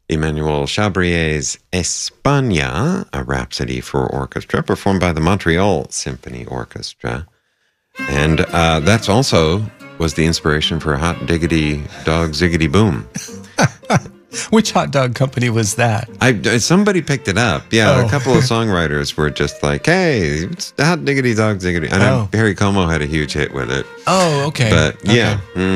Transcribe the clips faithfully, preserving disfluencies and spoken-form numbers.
Emmanuel Chabrier's España, a Rhapsody for Orchestra, performed by the Montreal Symphony Orchestra. And uh, that's also was the inspiration for Hot Diggity Dog Ziggity Boom. Which hot dog company was that? I, somebody picked it up. Yeah, Oh. a couple of songwriters were just like, hey, it's Hot Diggity Dog Ziggity. And Oh. I, Perry Como had a huge hit with it. Oh, okay. But Okay. yeah,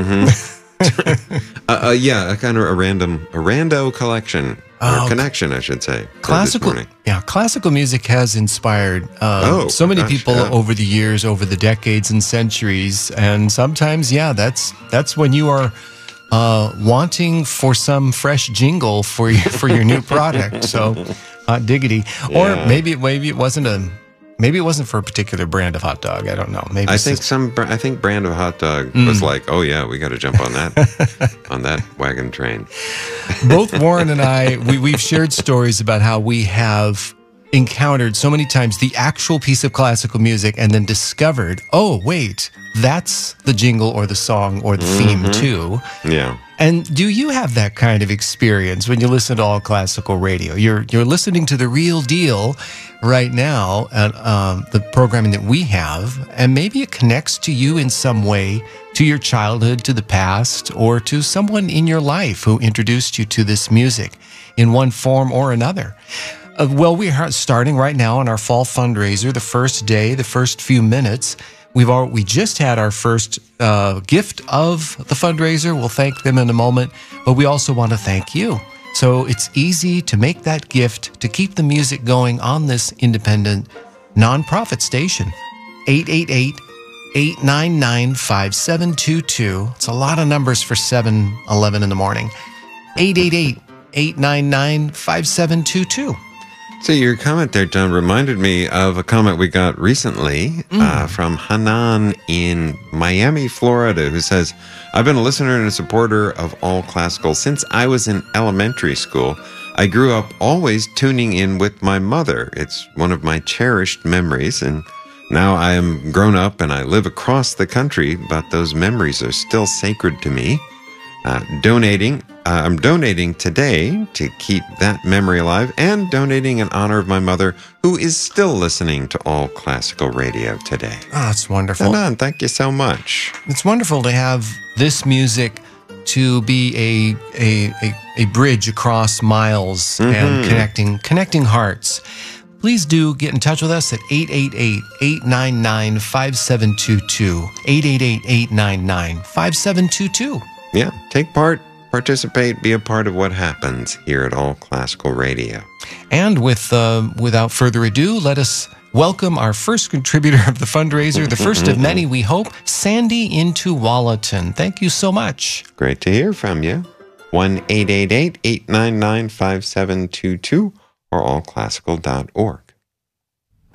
mm-hmm. uh, uh, yeah, a kind of a random, a rando collection, or Oh, connection, I should say. for this Classical, morning. yeah, classical music has inspired um, Oh, so many gosh, people yeah. over the years, over the decades and centuries, and sometimes, yeah, that's that's when you are uh, wanting for some fresh jingle for your for your new product. So, hot diggity, or Yeah. maybe maybe it wasn't a maybe it wasn't for a particular brand of hot dog. I don't know. Maybe I it's think just- some, br- I think brand of hot dog Mm. was like, oh yeah, we got to jump on that, on that wagon train. both Warren and I, we, we've shared stories about how we have encountered so many times the actual piece of classical music and then discovered, oh, wait, that's the jingle or the song or the theme too. Yeah. And do you have that kind of experience when you listen to all classical radio? You're you're listening to the real deal right now at um, the programming that we have, and maybe it connects to you in some way, to your childhood, to the past, or to someone in your life who introduced you to this music in one form or another. Uh, well, we are starting right now on our fall fundraiser, the first day, the first few minutes. We've all, we just had our first uh, gift of the fundraiser. We'll thank them in a moment, but we also want to thank you. So it's easy to make that gift to keep the music going on this independent nonprofit station. eight eight eight, eight nine nine, five seven two two. It's a lot of numbers for seven eleven in the morning. eight eight eight, eight nine nine, five seven two two. So your comment there, John, reminded me of a comment we got recently Mm. uh, from Hanan in Miami, Florida, who says, I've been a listener and a supporter of all classical since I was in elementary school. I grew up always tuning in with my mother. It's one of my cherished memories, and now I am grown up and I live across the country, but those memories are still sacred to me. Uh, donating, uh, I'm donating today to keep that memory alive, and donating in honor of my mother, who is still listening to all classical radio today. Oh, that's wonderful. Hanan, thank you so much. It's wonderful to have this music to be a a, a, a bridge across miles and connecting connecting hearts. Please do get in touch with us at eight eight eight, eight nine nine, five seven two two. eight eight eight, eight nine nine, five seven two two. Yeah, take part, participate, be a part of what happens here at All Classical Radio. And with uh, without further ado, let us welcome our first contributor of the fundraiser, the first of many, we hope, Sandy in Tualatin. Thank you so much. Great to hear from you. one eight eight eight, eight nine nine, five seven two two or all classical dot org.